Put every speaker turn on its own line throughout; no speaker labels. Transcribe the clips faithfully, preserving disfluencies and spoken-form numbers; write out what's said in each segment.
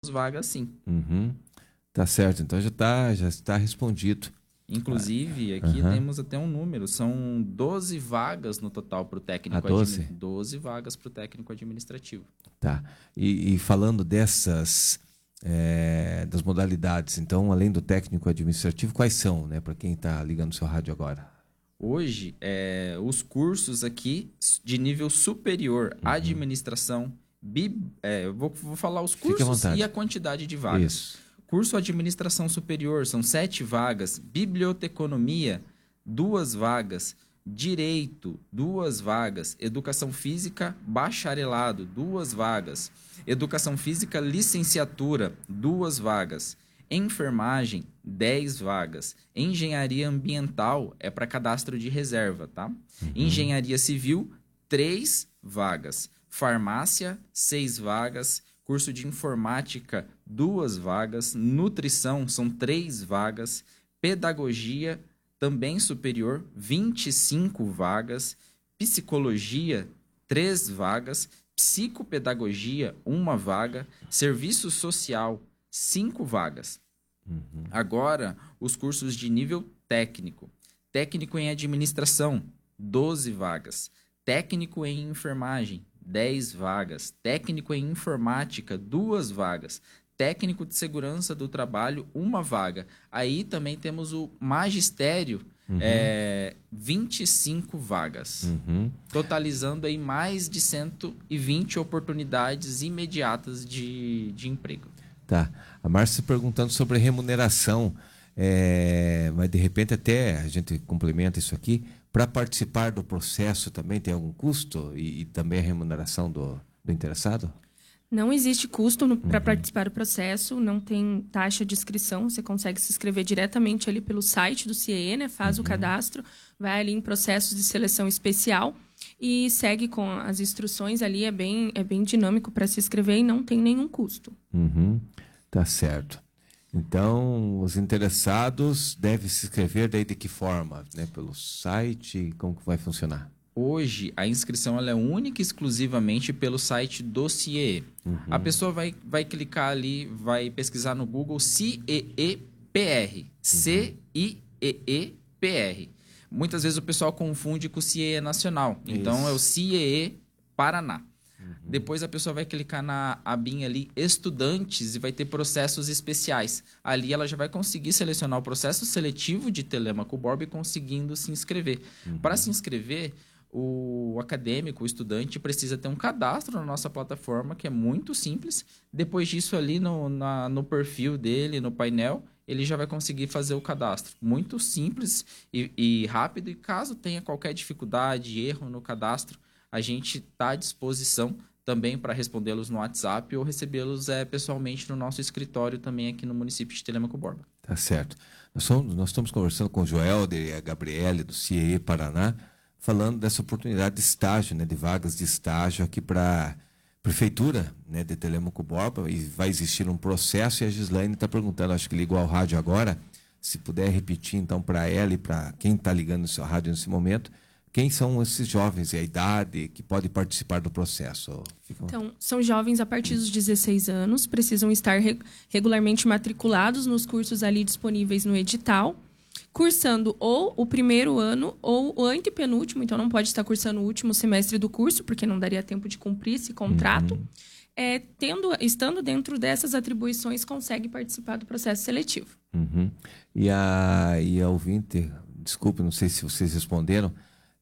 vagas sim.
Uhum. Tá certo, então já está já está respondido.
Inclusive, aqui
Uhum.
temos até um número, são doze vagas no total para o técnico
Ah, doze?
administrativo. doze vagas para o técnico administrativo.
Tá. E, e falando dessas, é, das modalidades, então, além do técnico administrativo, quais são, né, para quem está ligando o seu rádio agora?
Hoje, é, os cursos aqui de nível superior,
Uhum.
administração, bi, é, eu vou, vou falar os
Fique à
cursos
vontade.
e a quantidade de vagas.
Isso.
Curso Administração Superior, são sete vagas. Biblioteconomia, duas vagas. Direito, duas vagas. Educação Física, bacharelado, duas vagas. Educação Física, licenciatura, duas vagas. Enfermagem, dez vagas. Engenharia Ambiental é para cadastro de reserva, tá? Uhum. Engenharia Civil, três vagas. Farmácia, seis vagas. Curso de Informática, duas vagas. Nutrição, são três vagas. Pedagogia, também superior, vinte e cinco vagas. Psicologia, três vagas. Psicopedagogia, uma vaga. Serviço Social, cinco vagas. Uhum. Agora, os cursos de nível técnico. Técnico em Administração, doze vagas. Técnico em Enfermagem, dez vagas. Técnico em Informática, duas vagas. Técnico de Segurança do Trabalho, uma vaga. Aí também temos o Magistério, uhum. é, vinte e cinco vagas. Uhum. Totalizando aí mais de cento e vinte oportunidades imediatas de, de emprego.
Tá. A Márcia perguntando sobre remuneração, é, mas de repente até a gente complementa isso aqui. Para participar do processo também tem algum custo e, e também a remuneração do, do interessado?
Não existe custo para uhum. participar do processo, não tem taxa de inscrição, você consegue se inscrever diretamente ali pelo site do C I E, né? Faz uhum. o cadastro, vai ali em processos de seleção especial e segue com as instruções ali, é bem, é bem dinâmico para se inscrever e não tem nenhum custo.
Uhum. Tá certo. Então, os interessados devem se inscrever daí de que forma? Né? Pelo site? Como que vai funcionar?
Hoje, a inscrição ela é única e exclusivamente pelo site do C I E. Uhum. A pessoa vai, vai clicar ali, vai pesquisar no Google C I E P R. Uhum. C I E E P R. Muitas vezes o pessoal confunde com o C I E Nacional. Então, Isso. é o C I E Paraná. Uhum. Depois a pessoa vai clicar na abinha ali, estudantes, e vai ter processos especiais. Ali ela já vai conseguir selecionar o processo seletivo de Telêmaco Borba e conseguindo se inscrever. Uhum. Para se inscrever, o acadêmico, o estudante, precisa ter um cadastro na nossa plataforma, que é muito simples. Depois disso, ali no, na, no perfil dele, no painel, ele já vai conseguir fazer o cadastro. Muito simples e, e rápido. E caso tenha qualquer dificuldade, erro no cadastro, a gente está à disposição também para respondê-los no WhatsApp ou recebê-los é, pessoalmente no nosso escritório também aqui no município de Telêmaco Borba.
Tá certo. Nós, somos, nós estamos conversando com o Joelder e a Gabriele do C I E Paraná, falando dessa oportunidade de estágio, né, de vagas de estágio aqui para a Prefeitura, né, de Telêmaco Borba, e vai existir um processo, e a Gislaine está perguntando, acho que ligou ao rádio agora, se puder repetir então para ela e para quem está ligando no seu rádio nesse momento, quem são esses jovens e a idade que pode participar do processo? Fica...
Então, são jovens a partir dos dezesseis anos, precisam estar re- regularmente matriculados nos cursos ali disponíveis no edital, cursando ou o primeiro ano ou o antepenúltimo, então não pode estar cursando o último semestre do curso, porque não daria tempo de cumprir esse contrato. Uhum. É, tendo, estando dentro dessas atribuições, consegue participar do processo seletivo.
Uhum. E, a, e a ouvinte, desculpe, não sei se vocês responderam,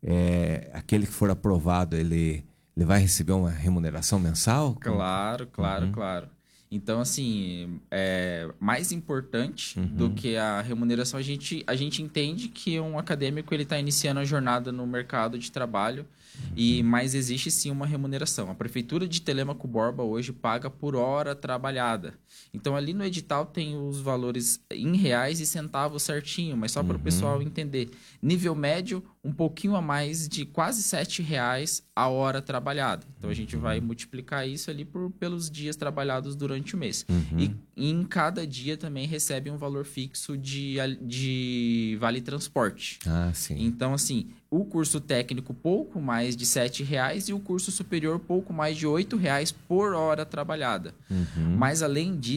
é, aquele que for aprovado, ele, ele vai receber uma remuneração mensal?
Claro, claro,
uhum.
claro. Então, assim, é, mais importante uhum. do que a remuneração, a gente, a gente entende que um acadêmico ele está iniciando a jornada no mercado de trabalho, uhum. e, mas existe sim uma remuneração. A Prefeitura de Telêmaco Borba hoje paga por hora trabalhada. Então, ali no edital tem os valores em reais e centavos certinho, mas só para o uhum. pessoal entender. Nível médio, um pouquinho a mais de quase sete reais a hora trabalhada. Então, a gente uhum. vai multiplicar isso ali por, pelos dias trabalhados durante o mês. Uhum. E, e em cada dia também recebe um valor fixo de, de vale transporte.
Ah, sim.
Então, assim, o curso técnico pouco mais de sete reais e o curso superior pouco mais de oito reais por hora trabalhada. Uhum. Mas, além disso,